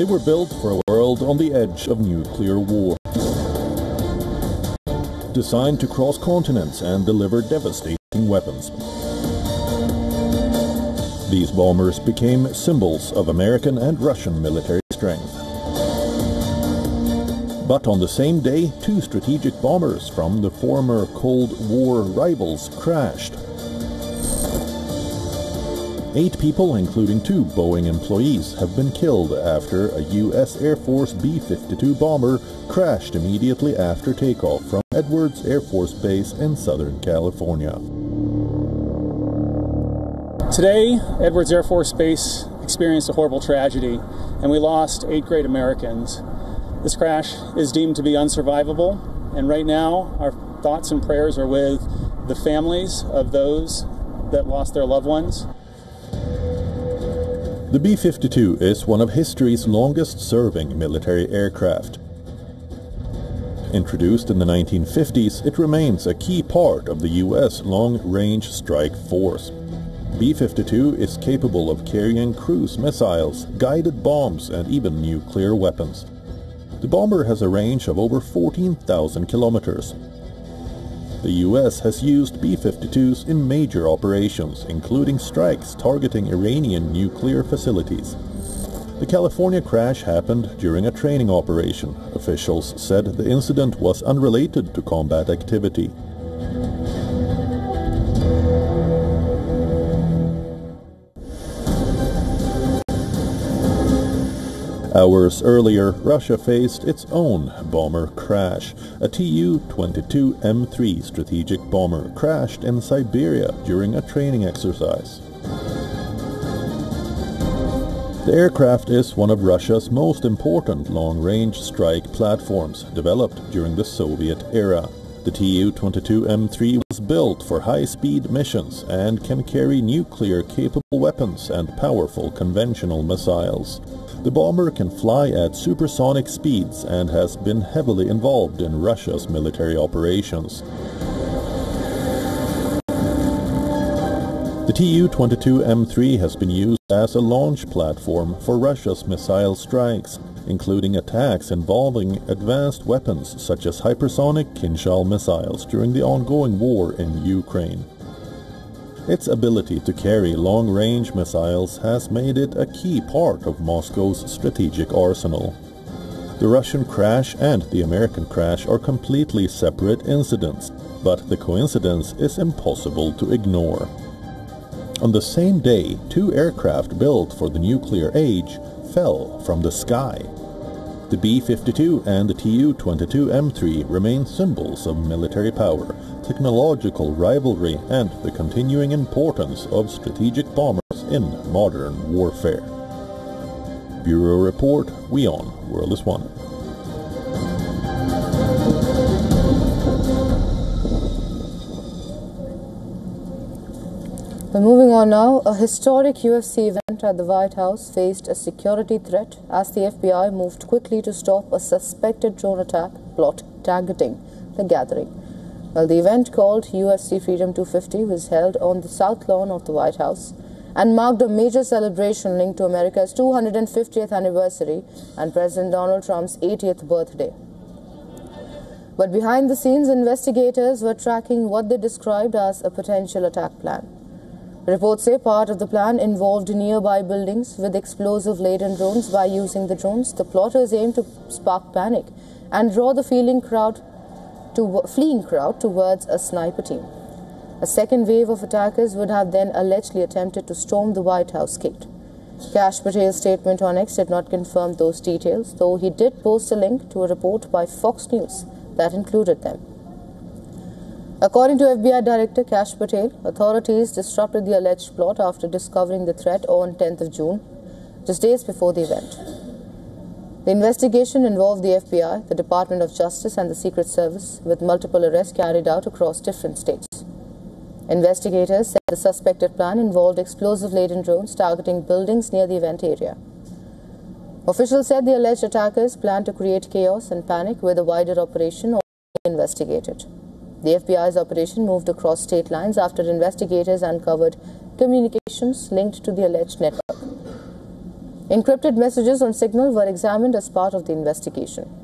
They were built for a world on the edge of nuclear war. Designed to cross continents and deliver devastating weapons. These bombers became symbols of American and Russian military strength. But on the same day, two strategic bombers from the former Cold War rivals crashed. 8 people, including 2 Boeing employees, have been killed after a U.S. Air Force B-52 bomber crashed immediately after takeoff from Edwards Air Force Base in Southern California. Today, Edwards Air Force Base experienced a horrible tragedy, and we lost 8 great Americans. This crash is deemed to be unsurvivable, and right now our thoughts and prayers are with the families of those that lost their loved ones. The B-52 is one of history's longest-serving military aircraft. Introduced in the 1950s, it remains a key part of the U.S. Long-Range Strike Force. B-52 is capable of carrying cruise missiles, guided bombs, and even nuclear weapons. The bomber has a range of over 14,000 kilometers. The U.S. has used B-52s in major operations, including strikes targeting Iranian nuclear facilities. The California crash happened during a training operation. Officials said the incident was unrelated to combat activity. Hours earlier, Russia faced its own bomber crash. A Tu-22M3 strategic bomber crashed in Siberia during a training exercise. The aircraft is one of Russia's most important long-range strike platforms, developed during the Soviet era. The Tu-22M3 was built for high-speed missions and can carry nuclear-capable weapons and powerful conventional missiles. The bomber can fly at supersonic speeds and has been heavily involved in Russia's military operations. The Tu-22M3 has been used as a launch platform for Russia's missile strikes, including attacks involving advanced weapons such as hypersonic Kinzhal missiles during the ongoing war in Ukraine. Its ability to carry long-range missiles has made it a key part of Moscow's strategic arsenal. The Russian crash and the American crash are completely separate incidents, but the coincidence is impossible to ignore. On the same day, 2 aircraft built for the nuclear age fell from the sky. The B-52 and the Tu-22M3 remain symbols of military power, technological rivalry, and the continuing importance of strategic bombers in modern warfare. Bureau Report, WION, World is One. We're moving on now. A historic UFC event at the White House faced a security threat as the FBI moved quickly to stop a suspected drone attack plot targeting the gathering. Well, the event, called UFC Freedom 250, was held on the south lawn of the White House and marked a major celebration linked to America's 250th anniversary and President Donald Trump's 80th birthday. But behind the scenes, investigators were tracking what they described as a potential attack plan. Reports say part of the plan involved nearby buildings with explosive-laden drones. By using the drones, the plotters aimed to spark panic and draw the fleeing crowd towards a sniper team. A second wave of attackers would have then allegedly attempted to storm the White House gate. Kash Patel's statement on X did not confirm those details, though he did post a link to a report by Fox News that included them. According to FBI Director Kash Patel, authorities disrupted the alleged plot after discovering the threat on 10th of June, just days before the event. The investigation involved the FBI, the Department of Justice, and the Secret Service, with multiple arrests carried out across different states. Investigators said the suspected plan involved explosive-laden drones targeting buildings near the event area. Officials said the alleged attackers planned to create chaos and panic with a wider operation investigated. The FBI's operation moved across state lines after investigators uncovered communications linked to the alleged network. Encrypted messages on Signal were examined as part of the investigation.